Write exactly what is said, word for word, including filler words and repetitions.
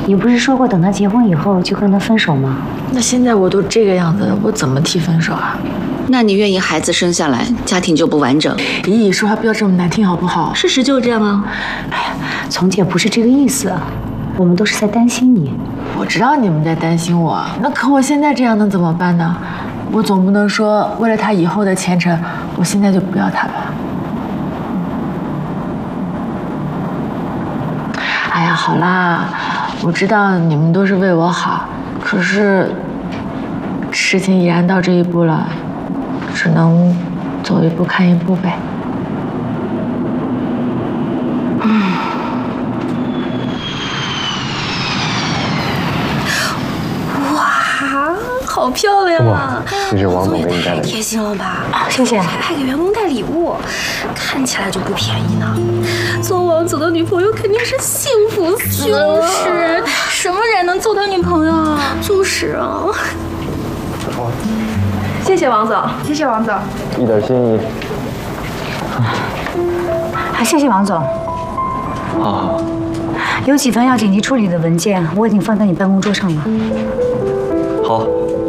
你不是说过等他结婚以后就跟他分手吗？ 那现在我都这个样子，我怎么提分手啊？ 那你愿意孩子生下来，家庭就不完整？ 姨姨说话不要这么难听好不好？ 事实就是这样啊。 哎呀，从姐不是这个意思，我们都是在担心你。 我知道你们在担心我，那可我现在这样能怎么办呢？我总不能说为了他以后的前程，我现在就不要他吧。哎呀，好啦，我知道你们都是为我好，可是事情已然到这一步了，只能走一步看一步呗。 嗯。哇，好漂亮啊！ 这是王总给你带的， 太贴心了吧？ 谢谢。 还还给员工带礼物，看起来就不便宜呢。做王总的女朋友肯定是幸福死了。就是，什么人能做他女朋友啊？就是啊。 谢谢王总，谢谢王总， 一点心意。 啊，谢谢王总。 好好。 有几份要紧急处理的文件，我已经放在你办公桌上了。 好。